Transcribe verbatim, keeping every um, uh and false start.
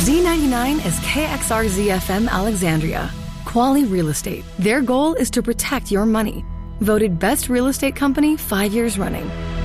Z ninety-nine is K X R Z F M Alexandria. Quali Real Estate. Their goal is to protect your money. Voted Best Real Estate Company five years running.